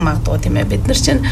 магадгүй тийм ээ. Бид нар чинь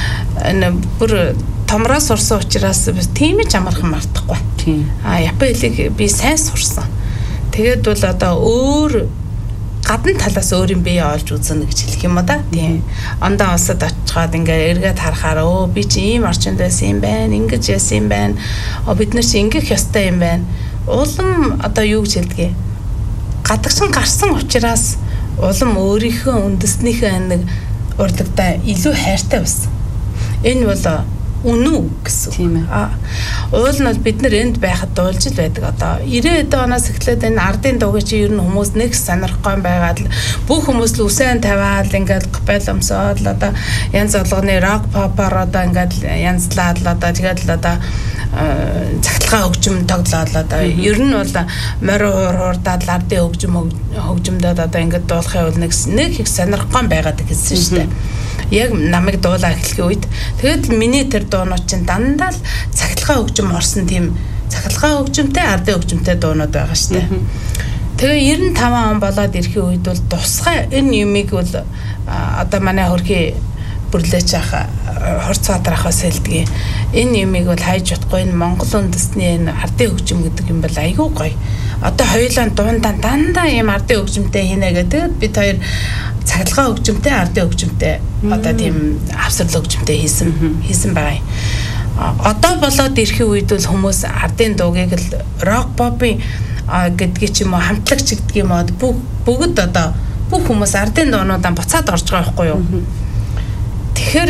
бүр томроос сурсан учраас тийм ч амархан мартахгүй. Япон хэлийг би сайн сурсан. Тэгээд бол одоо өөр гадна талаас өөр юм бие олж үзнэ гэж хэлэх юм да. Тийм. Ондоо улсад очиод ингээ эргээд харахаар би чи ийм орчинд байсан юм байна, ингэж яасан юм байна. Бид нар чи ингэх ёстой юм байна. Улам одоо юу гэж хэлдгээ. Гадагшин гарсан учраас улам өөрийнхөө үндэснийхээ нэг урлагтаа илүү хайртай байсан. Энэ бол үнэн гэсэн. Тийм ээ. Уул нь бол бид нар энд байхад дуулж л байдаг. Одоо 90-ад оноос эхлээд энэ ардын дууг чи ер нь хүмүүс нэг сонирхгүй байгаад л бүх хүмүүс л үсэн тавиад ингээд капел өмсөд л одоо янз болгоны рок попор одоо ингээд янзлаад л одоо тэгээд л одоо цагтлагаа хөгжим тоглоод одоо ер нь бол морь хуурдаад ардын хөгжимдөөд одоо ингээд дуулахын үл нэг их сонирхгүй байгаад гэсэн шүү дээ. Яг намайг дуулаа эхлэхийн үед тэгээд миний тэр дуунууд чинь дандаа л цагтлагаа хөгжим орсон тийм цагтлагаа хөгжимтэй ардын хөгжимтэй дуунууд байгаа шүү дээ. Тэгээ 95 он болоод ирэхийн үед бол тусгай энэ юмыг бол одоо манай хөрхий бүрлээч ах Хорцбаатарахаас хэлдэг. Энэ юмыг бол хайж утахгүй энэ Монгол үндэсний энэ ардын хөгжим гэдэг юм бол айгүй гоё. Одоо хоёулаа дандаа ийм ардын хөгжимтэй хийнэ гэдэг бид хоёр цагтлагаа хөгжимтэй ардын хөгжимтэй одоо тийм авсрал хөгжимтэй хийсэн байгаа. Одоо болоод ирэхийн үед бол хүмүүс ардын дуугийг л рок попын гэдгийг ч юм уу хамтлагч гэдэг юм уу бүгд одоо бүх хүмүүс ардын дуунуудаа буцаад орж байгаа байхгүй юу. Тэгэхээр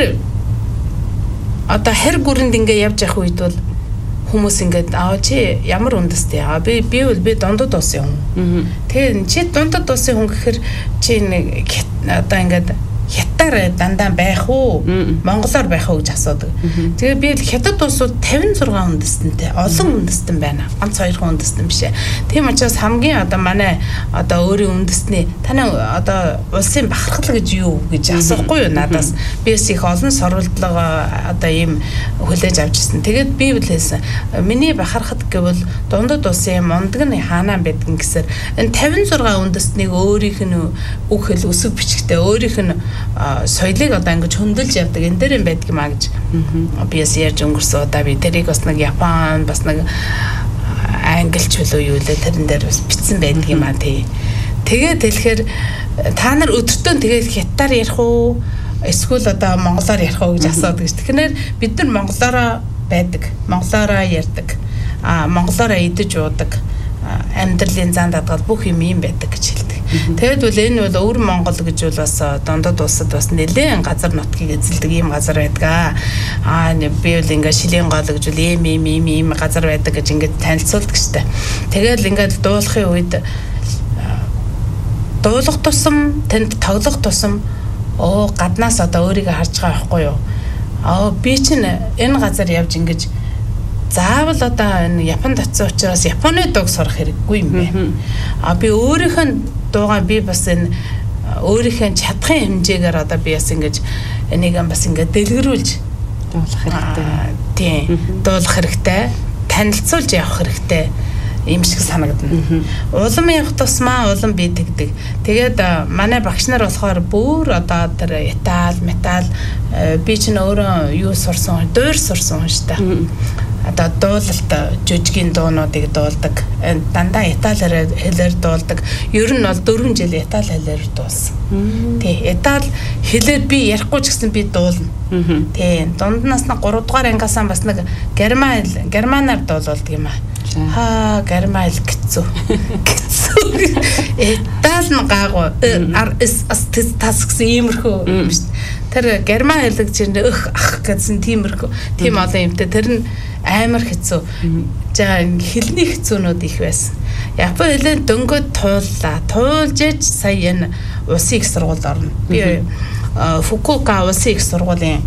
одоо хэр гүрэнд ингээ явж явах үед бол хүмүүс ингээд чи ямар үндэстэй би дундад улсын хүн. Тэгээ чи дундад улсын хүн гэхээр чи нэг одоо ингээд хятаар дандаа байх уу монголоор байх уу гэж асуудаг. Тэгээ би хятад улсууд 56 үндэстэнтэй олон үндэстэн байна. Ганц 2 үндэстэн биш ээ. Тийм учраас хамгийн одоо манай одоо өөрийн үндэстний таны одоо улсын бахархал гэж юу гэж асуухгүй юу надаас. Би их олон сорволдлого одоо ийм хүлээж авч ирсэн. Тэгээд би хэлсэн. Миний бахархад гэвэл дундад улсын мундаг нь хаанаа байдг гэсээр энэ 56 үндэстнийг өөрийнх нь үг хэл өсөг бичгтээ өөрийнх нь соёлыг одоо ингэж хөндлөж явдаг энэ дээр юм байдаг юм а гэж би яс ярьж өнгөрсөн удаа би тэрийг бас нэг Япон бас нэг англич хөлөө юу лээ тэрэн дээр бас бичсэн байдаг юм а тий. Тэгээд тэгэхээр та нар өдөртөө тэгээд хятаар ярих уу эсвэл одоо монголоор ярих уу гэж асуудаг гэж. Тэгэхээр бид нар монголоороо байдаг, монголоороо ярьдаг, монголоороо идэж уудаг, амьдралын зан даатгал бүх юм байдаг гэж хэлдэг. Тэгэд бол энэ бол өвөр Монгол гэж бол бас дундад улсад бас нэлээд газар нутгийг эзэлдэг ийм газар байдаг. Би бол ингээ шилийн гол гэж бол ийм газар байдаг гэж ингээ танилцуулдаг штэ. Тэгэл ингээ дуулахын үед дуулах тусам тэнд тоглох тусам гаднаас одоо өөрийгөө харж байгаа байхгүй юу? Би чинь энэ газар явж ингэж заавал одоо энэ Японд очсон учраас Японы дууг сурах хэрэггүй юм байна. Би өөрийнхөө дуугаа би бас энэ өөрийнхөө чадхын хэмжээгээр одоо би бас ингэж энийг бас ингэ дэлгэрүүлж дуулах хэрэгтэй. Тийм. Дуулах хэрэгтэй. Танилцуулж явах хэрэгтэй. Ийм шиг санагдана. Улам явах тусмаа улам би тэгдэг. Тэгээд манай багш нар болохоор бүр одоо тэр Итали, метал би ч нөөрөө юу сурсан, дуур сурсан хүн шүү дээ. Одоо дуулалт жүжигийн дуунуудыг дуулдаг. Дандаа Итали хэлээр дуулдаг. Ер нь бол 4 жил Итали хэлээр дуулсан. Тий, Итали хэлээр би ярихгүй ч гэсэн би дуулна. Тий, дунднаас нь 3 дугаар ангиасаа бас нэг германаар дуулдаг юм аа. Герман хэл гэцүү. Итали нь гаагуу тас гэсэн иймэрхүү юм шүү дээ. Тэр герман хэлэг чинь ах гэсэн тиймэрхүү. Тийм олон юмтай тэр нь амар хэцүү. За хэлний хэцүүнүүд их байсан. Япон хэлээр дөнгөд тууллаа. Туулж ээж сая энэ улсын их сургуульд орно. Би Фукуока улсын их сургуулийн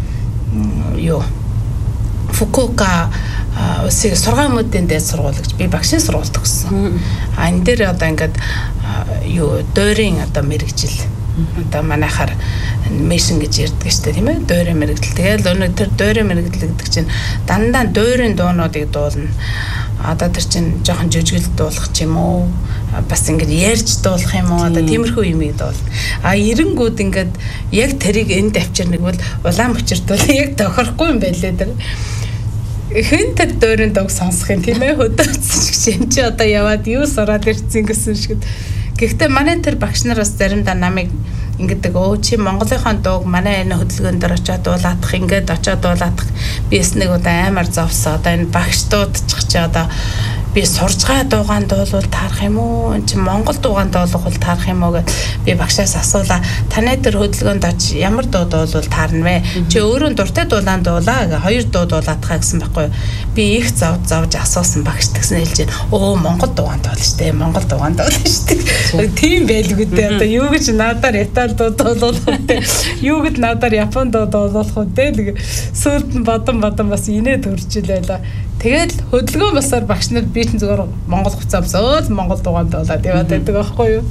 Фукуока улсын сургаамуудын дээд сургууль гэж би багшийн сургуульд төгссөн. Энэ дээр одоо ингээд дуурийн одоо мэрэгжил Одоо манайхаар мишн гэж ярьдаг шүү дээ тийм ээ. Дуурай мэрэгдэл. Тэгэл өнөө тэр дуурай мэрэгдэл гэдэг чинь дандаа дуурийн дуунуудыг дуулна. Одоо тэр чинь жоохон жүжигэл дуулах ч юм уу. Бас ингэж ярьж дуулах юм уу? Одоо тиймэрхүү юмыг дуулна. Эренгүүд ингээд яг тэрийг энд авчирныг бол улаан мөчөрдөл яг тохирохгүй юм байлээ тэр. Хэн тэр дуурийн дог сонсох юм тийм ээ хөдөөцсөн шиг чи одоо яваад юу сураад ирсэн гэсэн шиг. Гэхдээ манай тэр багш нар бас заримдаа намайг ингэдэг чи Монголынхаа дууг манай энэ хөдөлгөөнд дээр очиад дуулаадах ингээд очиод дуулаадах бис нэг удаа амар зовсоо одоо энэ багш дуудчих чи одоо би сурж байгаа дуугаан дуулвал таарах юм уу? Энд чинь Монгол дуугаан дуулах бол таарах юм уу гэж би багшаас асуулаа. Таны тэр хөдөлгөөнд очиж ямар дуу дуулвал таарна вэ? Чи өөрөө дуртай дуулаан дуулаа гэ 2 дуу дуулаадахаа гэсэн байхгүй юу? Би их зовж асуусан багш тэгсэн хэлж оо Монгол дуугаан дуулна штэ. Монгол дуугаан дуулна штэ. Тийм байлгүй дээ. Одоо юу гэж надаар Итали дуу дуулах вэ? Юу гэж надаар Япон дуу дуулах вэ? Нэг сүлд нь бодон бас инээд төржилээ. Тэгэл хөдөлгөөн басаар багш нар би чинь зөвхөн Монгол хуцаавсаад Монгол дуугаан дуулаад яваад байдаг байхгүй юу?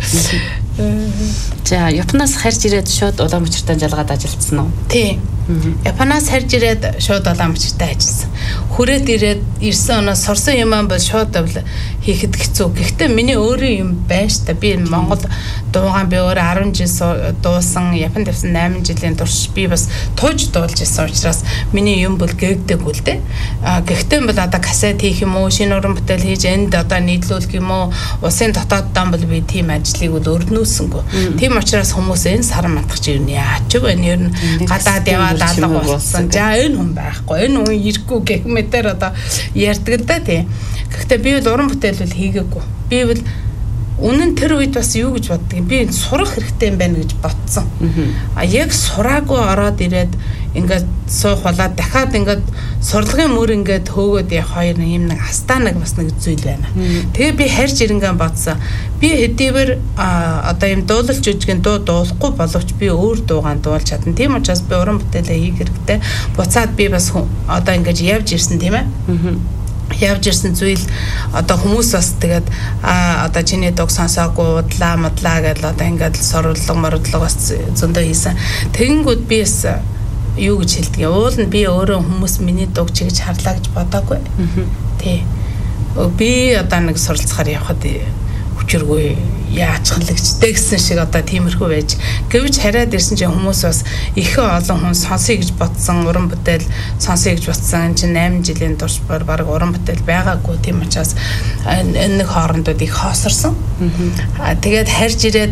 За Японоос харж ирээд шууд улаан мөчөртэй жалгаад ажилласан уу? Тийм. Японоос харж ирээд шууд улаан мөчөртэй ажилласан. Хүрээд ирсэн оноо сурсан юм аа бол шууд хийхэд хэцүү. Гэхдээ миний өөрийн юм байна ш та. Би Монгол дуугаан би өөрөө 10 жил дуусан, Японд явсан 8 жилийн турш би бас тууж дуулж ирсэн учраас миний юм бол гээгдэггүй л дээ. Гэхдээ бол одоо касет хийх юм уу, шинэ уран бүтээл хийж энд одоо нийтлүүлэх юм уу, усын дотооддоо бол би тийм ажлыг бол өрнүүлсэнгүй. Тийм учраас хүмүүс энэ саран мандах чи юу яач вэ? Ер нь гадаад яваад алга болсон. За энэ хүн байхгүй. Энэ хүн ирэхгүй гэх мэтэр одоо ярьдаг л да тий. Гэхдээ би бол уран бүтээл бол хийгээгүй. Би бол үнэн тэр үед бас юу гэж боддгийг би сурах хэрэгтэй юм байна гэж бодсон. Яг сураагүй ороод ирээд ингээд суух болоод дахиад ингээд сурлагын мөр ингээд хөөгөөд явах хоёр юм нэг астаа нэг бас нэг зүйл байна. Тэгээ би харж ирэнгэн бодсон. Би хэдийгээр одоо юм дуулалч жүжигэн дуу дуулахгүй боловч би өөр дуугаан дуулж чадна. Тийм учраас би уран бүтээлээ хийх хэрэгтэй. Буцаад би бас одоо ингээд явж ирсэн тийм ээ. Явж ирсэн зүйл одоо хүмүүс бас тэгээд одоо чиний дог сонсоогүй удлаа гэж одоо ингээд сорлого бас зөндөө хийсэн. Тэгэнгүүт би бас юу гэж хэлдэг. Уул нь би өөрөө хүмүүс миний дог чигж харлаа гэж бодоагүй. Тий. Би одоо нэг суралцахаар явхад хүчиргүй яачхлагчтэй гэсэн шиг одоо тиймэрхүү байж гэвч хараад ирсэн чинь хүмүүс бас их олон хүн сонсъё гэж бодсон уран бүтээл сонсъё гэж бодсон энэ чинь 8 жилийн турш баг уран бүтээл байгаагүй тийм учраас энэ нэг хоорондод их хоосорсон. Тэгээд харж ирээд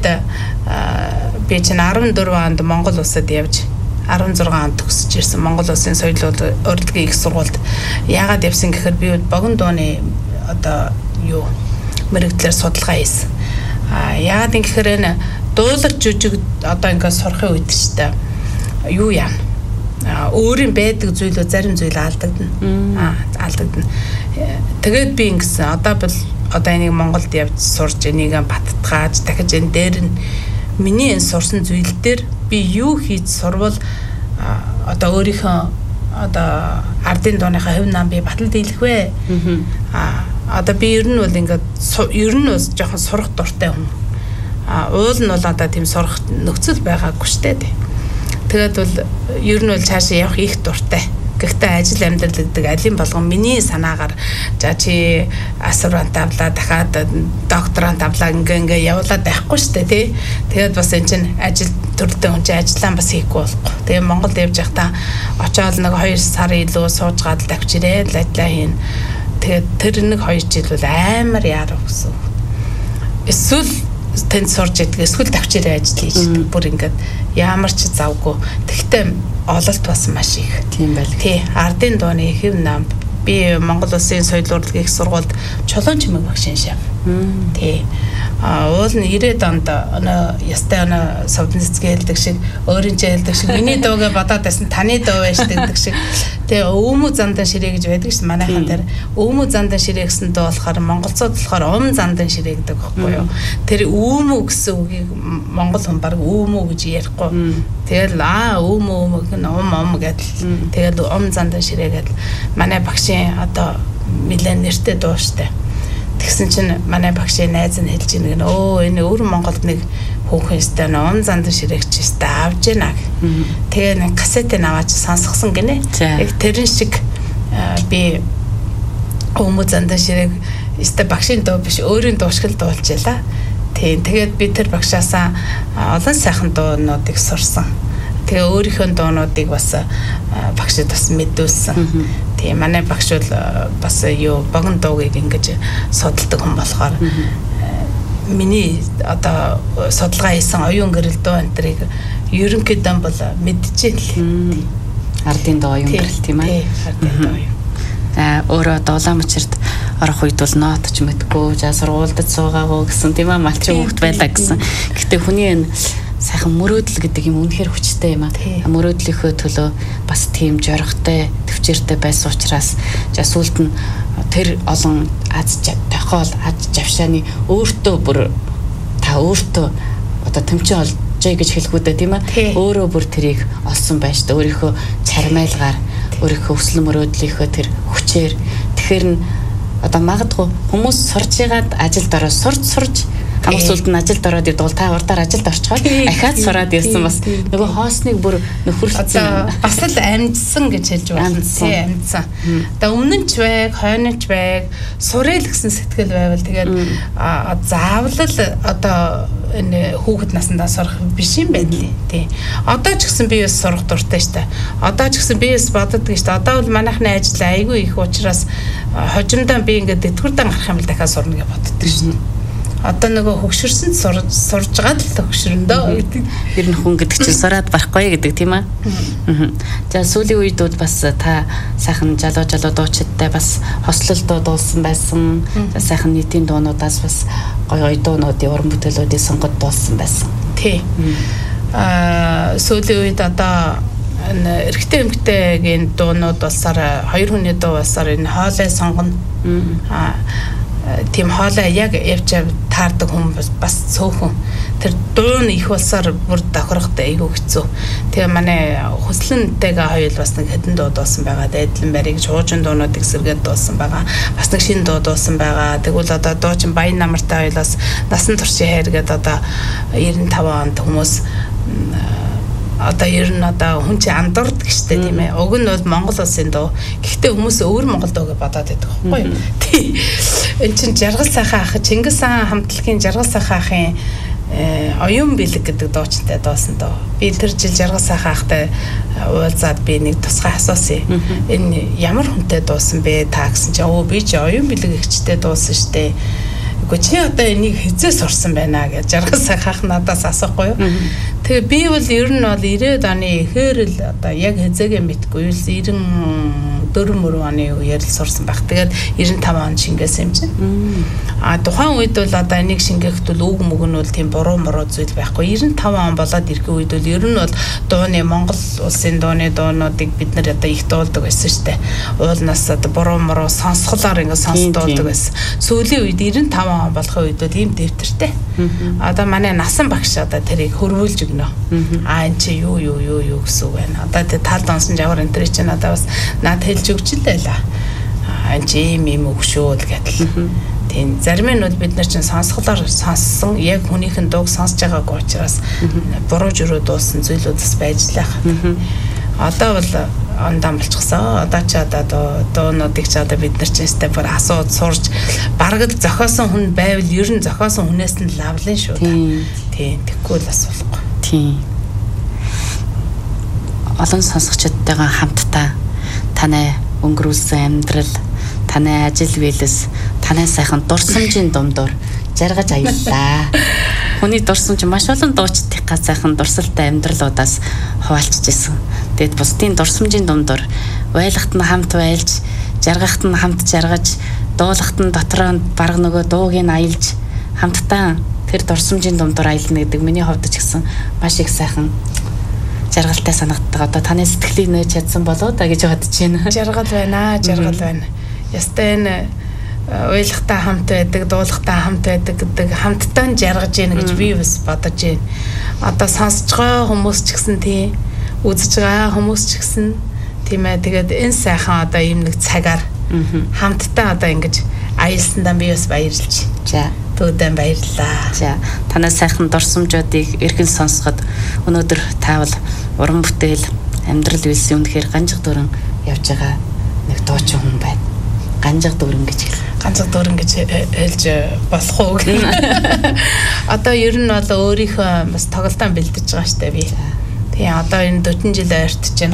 би чинь 14 онд Монгол улсад явж 16 онд төгсөж ирсэн Монгол улсын соёл урлагийн их сургуульд яагаад явсан гэхээр би богино дууны одоо юу мэрэгдлэр судалгаа хийсэн. Яагаад ингэхээр энэ дуулах жүжиг одоо ингээд сурахын үед ч та юу яа өөрийн байдаг зүйлөө зарим зүйл алдагдана. Алдагдана. Тэгээд би ингэсэн одоо энийг Монголд явж сурж энийг баттгааж дахиж энэ дээр нь миний энэ сурсан зүйл дээр би юу хийж сурвал одоо өөрийнхөө одоо ардын дууныхаа хувь нам би батал дийлэх вэ? Одоо би ер нь бол ингээд ер нь бас жоохон сурах дуртай хүн. Уул нь бол одоо тийм сурах нөхцөл байгаагүй штэ тий. Тэгээд бол ер нь бол цаашаа явах их дуртай. Гэхдээ ажил амьдрал гэдэг алин болгон миний санаагаар за чи аспирант авлаа дахиад докторант авлаа ингээ явуулаад байхгүй штэ тий. Тэгээд бас энэ чинь ажил төрөлтэй хүн чинь ажиллаа бас хийхгүй болохгүй. Тэгээд Монголд явж байхдаа очоод нэг 2 сар илүү сууж гад л авчирээ л ажиллаа хийн. Тэгээд тэр нэг 2 жил бол амар яарав гэсэн. Эсвэл тэнд сурж идэг эсвэл давчираа ажил хийж идэг. Бүр ингээд ямар ч завгүй. Тэгтээ ололт бас маш их. Тийм байл. Тий, ардын дууны хэв нам би Монгол Улсын соёл урлагийн их сургуульд чулуун чимэг багшин шав. Тий. Уул нь 90-ад онд ястай совднцгээ хэлдэг шиг өөрийн ч хэлдэг шиг миний дуугаа бодоод байсан таны дуу байж гэдэг шиг тэгээ өвмө зандан ширээ гэж байдаг шин манайхан дээр өвмө зандан ширээ гэсэн дуу болохоор монголцоод болохоор зандан ширээ гэдэг байхгүй юу тэр өвмө гэсэн үгийг монгол хүн баг өвмө гэж ярихгүй тэгэл өвмө гэн гэдэл тэгэл зандан ширээ гэдэл манай багшийн одоо нэлээд нэртэй дуу штэ. Тэгсэн чинь манай багшийн найз нь хэлж ийн энэ өөр Монголд нэг хүүхэнстэй ном занд ширэгч өстэй авж гинэ. Тэгээ нэг кассетыг аваад сонсгосон гинэ. Яг тэрэн шиг би хүмүүс занд ширэг өстэй багшийн дуу биш өөрийн дуушгал дуулж ялаа. Тэгээд би тэр багшаасаа олон сайхан дуунуудыг сурсан. Тэгээ өөрийнхөө дуунуудыг бас багшид бас мэдүүлсэн. Тэгээ манай багш бол бас богино дуугийг ингэж судалдаг хүн болохоор миний одоо судалгаа хийсэн оюун гэрэл дуу энтрийг ерөнхийдөө бол мэдчихээн л. Ардын дуу оюун гэрэл тийм ээ. Ардын дуу оюун. За өөрөө Улаанбаатарт орох үед бол ноот ч мэдгүй, за сургуульд суугаагүй гэсэн тийм ээ малчин хүүхэд байлаа гэсэн. Гэхдээ хүний энэ сайхан мөрөөдөл гэдэг юм үнэхээр хүчтэй юм аа. Мөрөөдлийнхөө төлөө бас тийм жорготой, төвчээртэй байсан учраас за сүлд нь тэр олон аз тохиол аз завшааны өөртөө бүр та өөртөө одоо тэмцэн олжээ гэж хэлэхүүдээ тийм ээ. Өөрөө бүр тэрийг олсон байж та өөрийнхөө чармайлгаар өөрийнхөө хүсэл мөрөөдлийнхөө тэр хүчээр тэгэхээр нь одоо магадгүй хүмүүс сурж ягаад ажилд ороод сурж хамс үлд нь ажилд ороод ирдэг бол та урдаар ажилд орчхоод ахаад сураад ирсэн бас нөгөө хоосныг бүр нөхөрлөсөн бас л амжсан гэж хэлж байна. Тийм амжсан. Одоо өмнө нь ч байг, хойно ч байг сурэл гэсэн сэтгэл байвал тэгээд заавал л одоо энэ хүүхэд насндаа сурах биш юм байна лээ. Тий. Одоо ч гэсэн би бас сурах дуртай штэ. Одоо ч гэсэн би бас боддог штэ. Одоо бол манайхны ажил айгүй их учраас хожимдоо би ингээд тэтгэврдээ гарах юм л дахиад сурна гэж боддог штэ. Одоо нөгөө хөгшөрсөн сурж байгаа л хөгшөрөндөө гэдэг. Ер нь хүн гэдэг чинь сураад барахгүй гэдэг тийм аа. За сүүлийн үед бас та сайхан жалуу дуучидтай бас хослолдоо дуулсан байсан. За сайхан нийтийн дуунуудаас бас гоё дуунуудын уран бүтээлүүдийг сонгоод дуулсан байсан. Тий. Сүүлийн үед одоо эрэгтэй эмэгтэйгийн дуунууд болсоор хоёр хүний дуу болсоор энэ хоолой сонгоно. Тийм хоолой яг явж таардаг хүн бас цөөхөн тэр дуун их болсоор бүр тохирохтой айгүй хэцүү. Тэгээ манай хүслэнтэйгээ хоёул бас нэг хэдэн дуу дуусан байгаа. Эдлэн барыг жуужин дуунуудыг сэргээд дуусан байгаа. Бас нэг шинэ дуу дуусан байгаа. Тэгвэл одоо дуучин Баян намартай хоёулаас насан туршийн хайргээд одоо 95 онд хүмүүс одоо ер нь одоо хүн чи андуурдаг штэ тийм ээ. Уг нь бол Монгол улсын дуу. Гэхдээ хүмүүс өөр Монгол дуу гэж бодоод байдаг байхгүй юу? Тий. Энд чин Жаргал сайхан ах, Чингис хаан хамтлагийн Жаргал сайхан ахын оюун бэлэг гэдэг дуучинтай дуусан доо. Би тэр жил Жаргал сайхан ахтай уулзаад би нэг тусгай асуусан. Энэ ямар хүнтэй дуусан бэ та гэсэн чи би чи оюун бэлэг ихчтэй дуусан штэ. Гэхдээ чи одоо энийг хизээ сурсан байна гэж Жаргал сайхан ах надаас асуухгүй юу? Тэгээ би бол ер нь бол 90-ад оны ихээр л одоо яг хязээгээ мэдгүй л 94 оны үеэр л сурсан баг. Тэгээд 95 он шингээсэн юм чинь. Тухайн үед бол одоо энийг шингээхэд бол үг мөг нь бол тийм буруу зүйл байхгүй. 95 он болоод ирэхэд үед бол ер нь бол дууны Монгол улсын дууны дуунуудыг бид нар одоо их дуулдаг байсан шүү дээ. Уулнаас одоо буруу сонсголоор ингээд сонсдуулдаг байсан. Сүүлийн үед 95 он болохын үед бол ийм дэвтэртэй. Одоо манай насан багш одоо тэрийг хөрвүүлж өгнө. Эн чи юу гэсэн үг байна. Одоо тэ тал донсон жавар энэ төр чинь надад бас над хэлж өгч л байлаа. Эн чи ийм өгшөөл гэдэл. Тийм зарим нь бол бид нар чинь сонсголоор сонссон яг хүнийхэн дууг сонсож байгаагүй учраас буруу журуу дуусан зүйлүүдс байж л байгаа. Одоо бол ондам болчихсон. Одоо ч одоо дуунуудыг ч одоо бид нар ч өстэй бүр асууд сурж барагд зохиосон хүн байвал ер нь зохиосон хүнээс нь лавлын шүү дээ. Тийм тэггүй л асуулахгүй. Тийм. Олон сонсогчдтойгоо хамтдаа таны өнгөрүүлсэн амьдрал, таны ажил биелэс, таны сайхан дурсамжийн дундуур жаргаж аяллаа. Хүний дурсамж маш олон дуучдынхаа сайхан дурсалтай амьдралуудаас хуваалцж исэн. Тэгэд бусдын дурсамжийн дундуур байлгахт нь хамт байлж, жаргахт нь хамт жаргаж, дуулахт нь дотроо бараг нөгөө дууг нь аялж хамтдаа тэр дурсамжийн дундуур аялна гэдэг миний хувьд ч гэсэн маш их сайхан жаргалтай санагддаг. Одоо таны сэтгэлийг нээж чадсан болоо да гэж бодож байна. Жаргал байна. Ястай энэ уйлахтаа хамт байдаг, дуулахтаа хамт байдаг гэдэг хамтдаа жаргаж яана гэж би бас бодож байна. Одоо сонсож байгаа хүмүүс ч гэсэн тийм, үзэж байгаа хүмүүс ч гэсэн тийм ээ. Тэгээд энэ сайхан одоо ийм нэг цагаар хамтдаа одоо ингэж аялсандаа би бас баярлж. За. Төвдөн баярлалаа. За танай сайхан дурсамжуудыг эргэн сонсоход өнөөдөр таавал уран бүтээл амьдрал үйлсийн үнэхээр ганжиг дөрөн явж байгаа нэг дуучин хүн байна. Ганжиг дөрөн гэж хэл. Ганцхан дөрөн гэж хэлж болох уу? Одоо ер нь бол өөрийнхөө бас тоглолтоо бэлдэж байгаа штэ би. Тэгээ одоо энэ 40 жил ойртож байна.